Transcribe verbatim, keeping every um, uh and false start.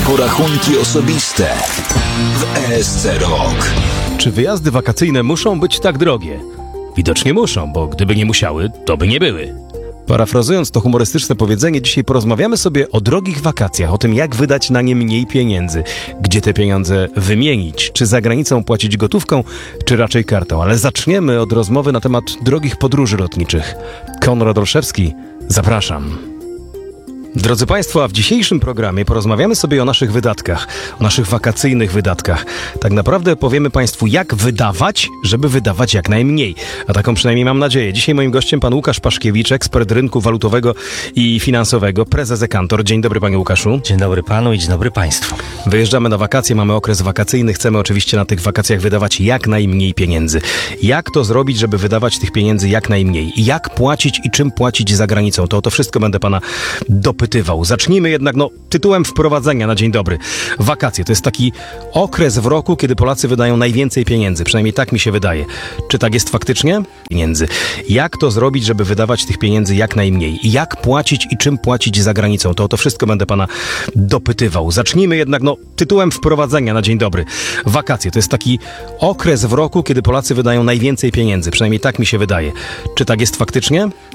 porachunki osobiste w E S C Rok. Czy wyjazdy wakacyjne muszą być tak drogie? Widocznie muszą, bo gdyby nie musiały, to by nie były. Parafrazując to humorystyczne powiedzenie, dzisiaj porozmawiamy sobie o drogich wakacjach, o tym, jak wydać na nie mniej pieniędzy, gdzie te pieniądze wymienić, czy za granicą płacić gotówką, czy raczej kartą. Ale zaczniemy od rozmowy na temat drogich podróży lotniczych. Konrad Olszewski, zapraszam. Drodzy Państwo, a w dzisiejszym programie porozmawiamy sobie o naszych wydatkach, o naszych wakacyjnych wydatkach. Tak naprawdę powiemy Państwu, jak wydawać, żeby wydawać jak najmniej. A taką przynajmniej mam nadzieję. Dzisiaj moim gościem pan Łukasz Paszkiewicz, ekspert rynku walutowego i finansowego, prezes Ekantor. Dzień dobry, panie Łukaszu. Dzień dobry panu i dzień dobry państwu. Wyjeżdżamy na wakacje, mamy okres wakacyjny, chcemy oczywiście na tych wakacjach wydawać jak najmniej pieniędzy. Jak to zrobić, żeby wydawać tych pieniędzy jak najmniej? Jak płacić i czym płacić za granicą? To o to wszystko będę pana dopytywał. Zacznijmy jednak, no, tytułem wprowadzenia na dzień dobry. Wakacje to jest taki okres w roku, kiedy Polacy wydają najwięcej pieniędzy. Przynajmniej tak mi się wydaje. Czy tak jest faktycznie? Pieniędzy. Jak to zrobić, żeby wydawać tych pieniędzy jak najmniej? Jak płacić i czym płacić za granicą? To o to wszystko będę pana dopytywał. Zacznijmy jednak, no, tytułem wprowadzenia na dzień dobry. Wakacje to jest taki okres w roku, kiedy Polacy wydają najwięcej pieniędzy. Przynajmniej tak mi się wydaje. Czy tak jest faktycznie?